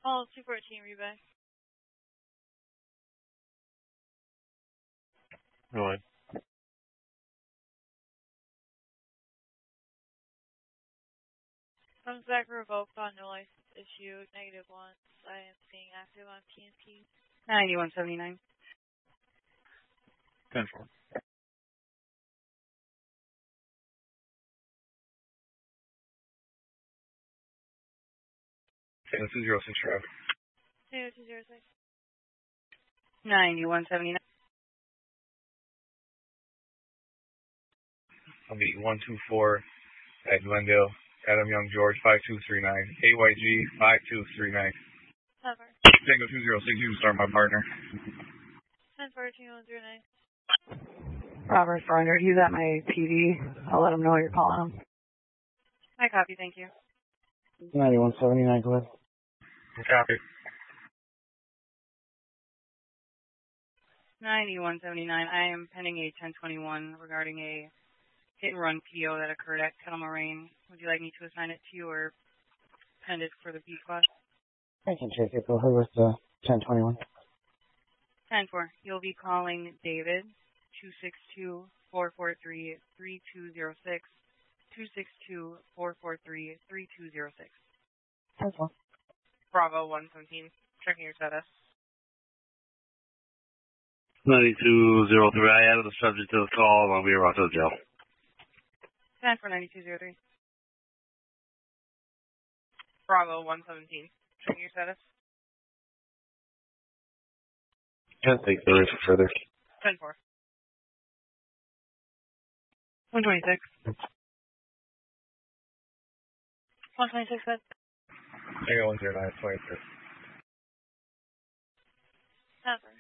Oh, 214, reback. Go ahead. Comes back revoked on no license issue, -1. I am seeing active on PNP. 9179. 10-4. Okay, 206 drive. 206. 9179. I'll be 124 at Glendale. Adam Young George 5239. AYG 5239. Cover. Tango 206, you can start my partner. 10-14-109. Robert 400, he's at my PD. I'll let him know you're calling him. I copy, thank you. 9179, go ahead. Copy. 9179, I am pending a 1021 regarding a hit and run PO that occurred at Kettle Moraine. Would you like me to assign it to you or pend it for the B class? I can take it. Go ahead with the 1021. 10-4. You'll be calling David, 262-443-3206, 262-443-3206. 10-4. Bravo 117, checking your status. 9203, I added the subject to the call, and I'll be brought to the jail. 10-4-9203. Bravo 117, checking your status. Can't take the risk further. 10-4. 126. 126, good. Tango 109, 26. Cover.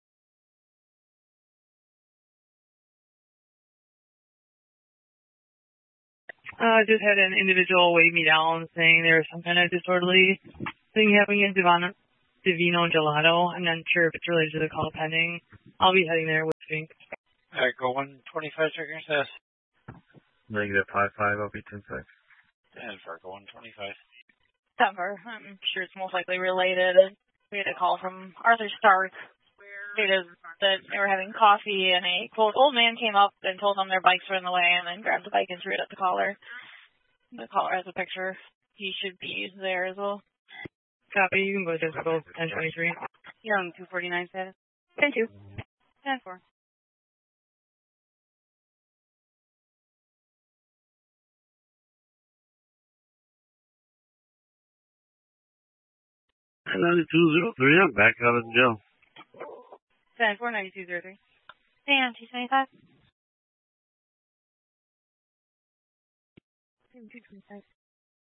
Just had an individual wave me down saying there was some kind of disorderly thing happening at Divino Gelato. I'm not sure if it's related to the call pending. I'll be heading there with Fink. Alright, go 125, checking your status. -55, I'll be 10-6. And Fargo 125. Cover. I'm sure it's most likely related. We had a call from Arthur Stark. Stated that they were having coffee and a, quote, old man came up and told them their bikes were in the way and then grabbed the bike and threw it at the caller. The caller has a picture. He should be there as well. Copy. You can go to both 1023. You're on 249 status. 10-2. 10-4. And 9203, I'm back out of jail. 10-4, 9203. Damn, 225. 225.